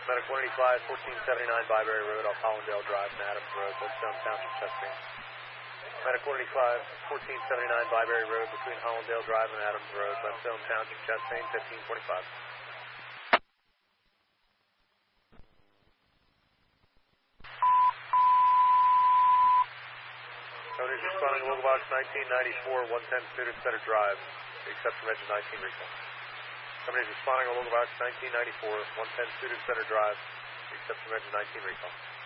Medic 185, 1479 Byberry Road off Hollandale Drive and Adams Road, Bloodstone Township, Chesapeake. Medic 185, 1479 Byberry Road between Hollandale Drive and Adams Road, Bloodstone Township, Chesapeake, 1525. Owners responding to local box 1994, 110 Student Center Drive, accept from engine 19 recall. Somebody's responding to local box 1994, 110 Student Center Drive, accept from engine 19 recall.